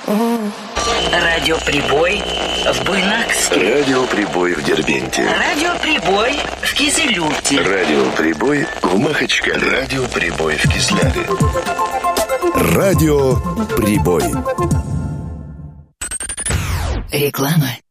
Радиоприбой в Буйнакске. Радиоприбой в Дербенте. Радиоприбой в Кизилюрте. Радиоприбой в Махачкале. Радиоприбой в Кизляре. Радиоприбой. Реклама.